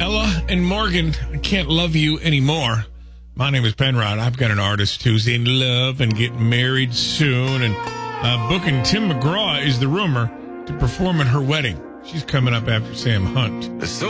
Ella and Morgan, I Can't Love You Anymore. My name is Penrod. I've got an artist who's in love and getting married soon. And booking Tim McGraw is the rumor to perform at her wedding. She's coming up after Sam Hunt. So